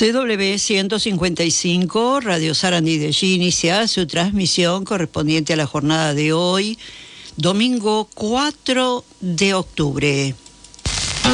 CW 155, Radio Sarandí de allí inicia su transmisión correspondiente a la jornada de hoy, domingo 4 de octubre.